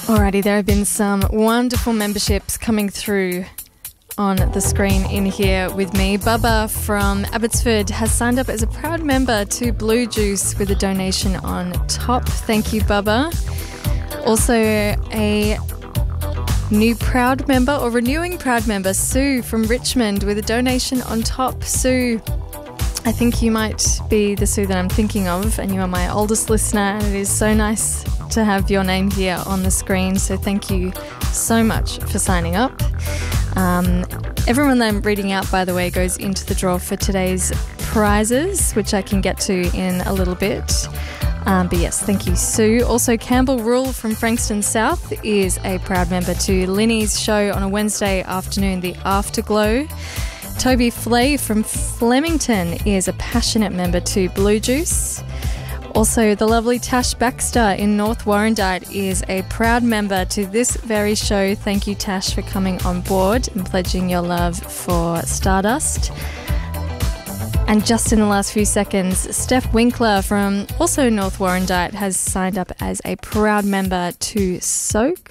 Alrighty, there have been some wonderful memberships coming through on the screen in here with me. Bubba from Abbotsford has signed up as a proud member to Blue Juice with a donation on top. Thank you, Bubba. Also, a new proud member or renewing proud member, Sue from Richmond, with a donation on top. Sue, I think you might be the Sue that I'm thinking of, and you are my oldest listener, and it is so nice to have your name here on the screen, so thank you so much for signing up. Everyone that I'm reading out, by the way, goes into the draw for today's prizes, which I can get to in a little bit. But yes, thank you, Sue. Also, Campbell Rule from Frankston South is a proud member to Linny's show on a Wednesday afternoon, The Afterglow. Toby Flay from Flemington is a passionate member to Blue Juice. Also, the lovely Tash Baxter in North Warrandyte is a proud member to this very show. Thank you, Tash, for coming on board and pledging your love for Stardust. And just in the last few seconds, Steph Winkler from also North Warrandyte has signed up as a proud member to Soak.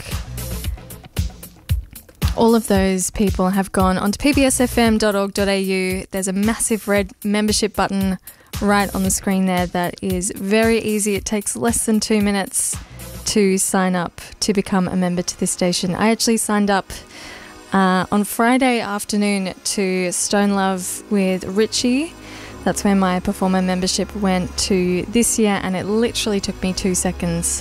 All of those people have gone onto pbsfm.org.au. There's a massive red membership button right on the screen there that is very easy. It takes less than 2 minutes to sign up to become a member to this station. I actually signed up on Friday afternoon to Stone Love with Richie. That's where my performer membership went to this year, and it literally took me 2 seconds.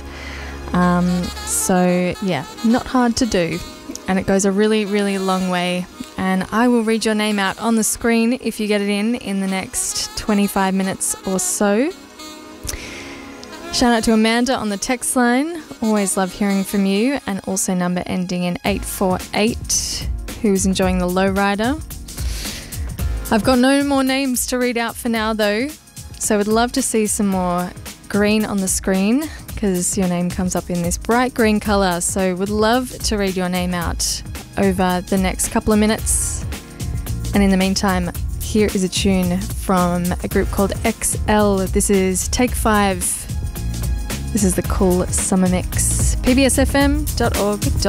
So yeah, not hard to do, and it goes a really, really long way. And I will read your name out on the screen if you get it in the next 25 minutes or so. Shout out to Amanda on the text line. Always love hearing from you. And also number ending in 848, who's enjoying the lowrider. I've got no more names to read out for now, though. So I would love to see some more green on the screen, because your name comes up in this bright green colour. So would love to read your name out over the next couple of minutes. And in the meantime, here is a tune from a group called XL. This is Take 5. This is the Cool Summer Mix. pbsfm.org.au